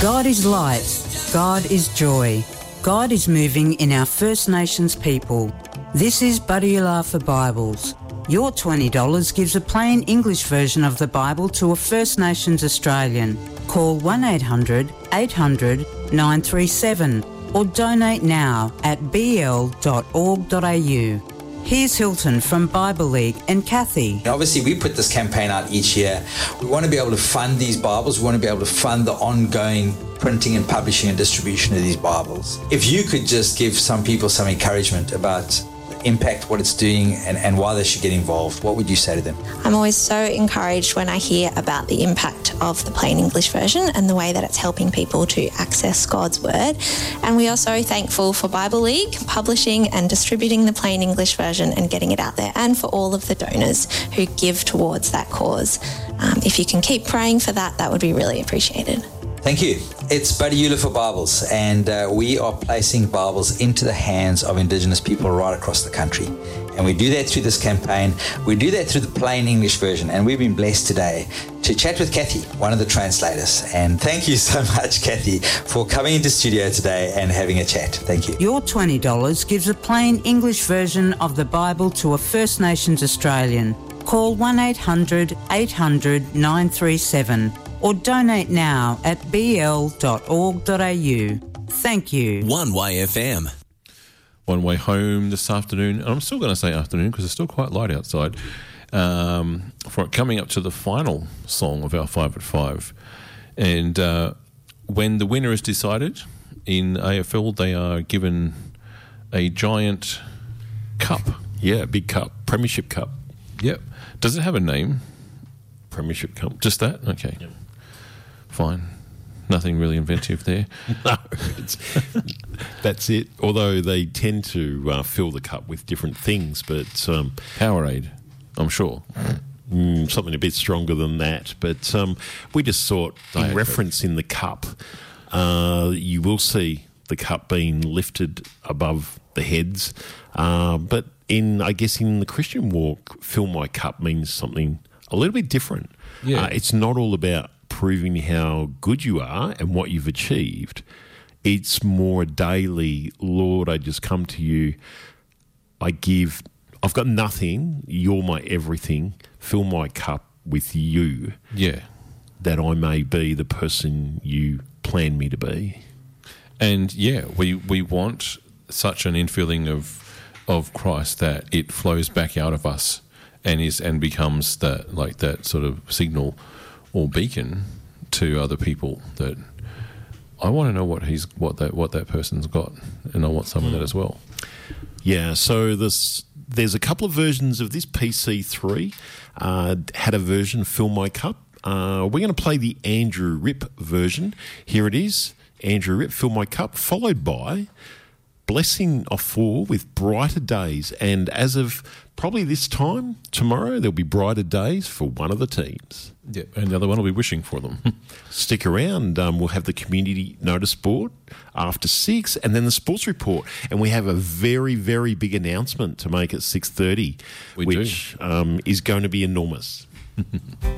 God is light. God is joy. God is moving in our First Nations people. This is Buddy for Bibles. Your $20 gives a plain English version of the Bible to a First Nations Australian. Call 1-800-800-937 or donate now at bl.org.au. Here's Hilton from Bible League and Kathy. Obviously, we put this campaign out each year. We want to be able to fund these Bibles. We want to be able to fund the ongoing printing and publishing and distribution of these Bibles. If you could just give some people some encouragement about the impact, what it's doing, and why they should get involved, what would you say to them? I'm always so encouraged when I hear about the impact of the plain English version and the way that it's helping people to access God's Word. And we are so thankful for Bible League publishing and distributing the plain English version and getting it out there, and for all of the donors who give towards that cause. If you can keep praying for that, that would be really appreciated. Thank you. It's Buddy Euler for Bibles, and we are placing Bibles into the hands of Indigenous people right across the country. And we do that through this campaign. We do that through the plain English version, and we've been blessed today to chat with Kathy, one of the translators. And thank you so much, Kathy, for coming into studio today and having a chat. Thank you. Your $20 gives a plain English version of the Bible to a First Nations Australian. Call 1-800-800-937. or donate now at bl.org.au. Thank you. One Way FM. One Way home this afternoon. And I'm still going to say afternoon because it's still quite light outside. For coming up to the final song of our 5 at 5. And when the winner is decided in AFL, they are given a giant cup. Yeah, big cup. Premiership Cup. Yep. Does it have a name? Premiership Cup. Just that? Okay. Yep. Fine. Nothing really inventive there. No, that's it. Although they tend to fill the cup with different things, but Powerade, I'm sure. Something a bit stronger than that. But we just thought, in reference in the cup, you will see the cup being lifted above the heads. But I guess in the Christian walk, fill my cup means something a little bit different. Yeah. It's not all about proving how good you are and what you've achieved. It's more a daily, Lord, I just come to you. I've got nothing. You're my everything. Fill my cup with you. Yeah. That I may be the person you planned me to be. And yeah, we want such an infilling of Christ that it flows back out of us and becomes that sort of signal or beacon to other people that I want to know what that person's got, and I want some of that as well. Yeah, so there's a couple of versions of this. PC3 had a version, Fill My Cup. We're going to play the Andrew Ripp version. Here it is, Andrew Ripp, Fill My Cup, followed by Blessing of 4 with Brighter Days. And as of probably this time tomorrow, there'll be brighter days for one of the teams. Yeah, and the other one will be wishing for them. Stick around. We'll have the community notice board after 6, and then the sports report. And we have a very, very big announcement to make at 6:30, which is going to be enormous.